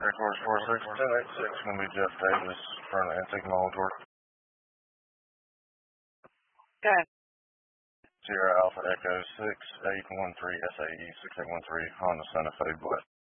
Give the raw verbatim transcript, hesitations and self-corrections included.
Air Force four six ten eighty-six, going to be Jeff Davis for an Antique Mall tour. Okay. Sierra Alpha Echo six eight one three S A E six eight one three Honda Santa Fe Black.